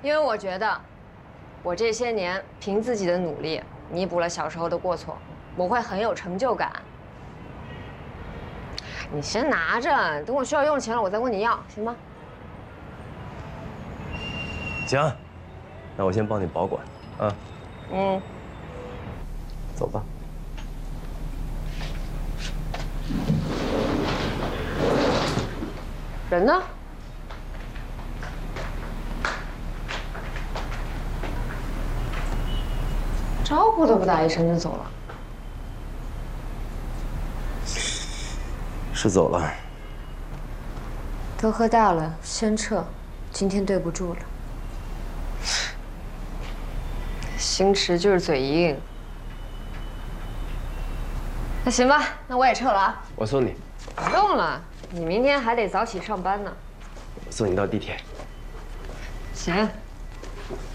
因为我觉得，我这些年凭自己的努力弥补了小时候的过错，我会很有成就感。你先拿着，等我需要用钱了，我再问你要，行吗？ 行，那我先帮你保管啊。 嗯。 走吧。 人呢？招呼都不打一声就走了。 是走了。 都喝大了，先撤。今天对不住了。星驰就是嘴硬。那行吧，那我也撤了啊。 我送你。 不用了，你明天还得早起上班呢。 我送你到地铁。 行。